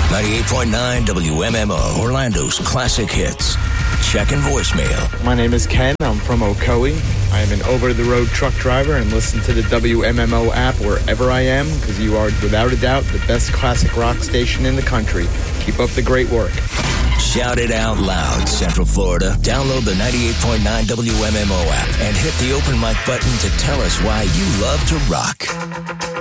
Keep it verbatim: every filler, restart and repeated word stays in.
ninety-eight point nine W M M O, Orlando's classic hits. Checking voicemail. My name is Ken. I'm from Ocoee. I am an over-the-road truck driver and listen to the W M M O app wherever I am because you are, without a doubt, the best classic rock station in the country. Keep up the great work. Shout it out loud, Central Florida. Download the ninety-eight point nine W M M O app and hit the open mic button to tell us why you love to rock.